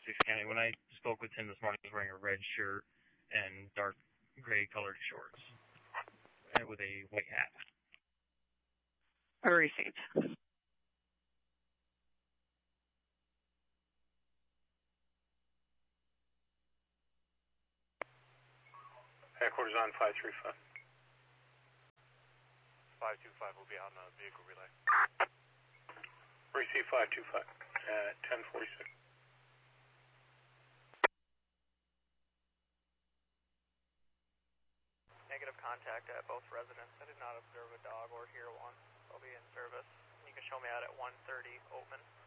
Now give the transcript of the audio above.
6 County. When I spoke with him this morning, he was wearing a red shirt and dark gray colored shorts and with a white hat. I received. Headquarters on 535. 525 will be on the vehicle relay. Receive 525 at 1046. Negative contact at both residents. I did not observe a dog or hear one. I'll be in service. You can show me out at 130 Oatman.